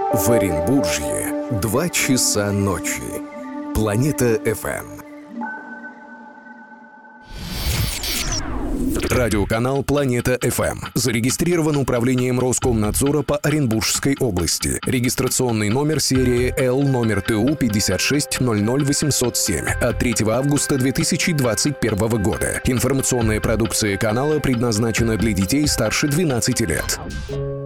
В Оренбуржье 2 часа ночи. Планета ФМ. Радиоканал «Планета ФМ» зарегистрирован управлением Роскомнадзора по Оренбургской области. Регистрационный номер серии Л номер ТУ 5600807 от 3 августа 2021 года. Информационная продукция канала предназначена для детей старше 12 лет.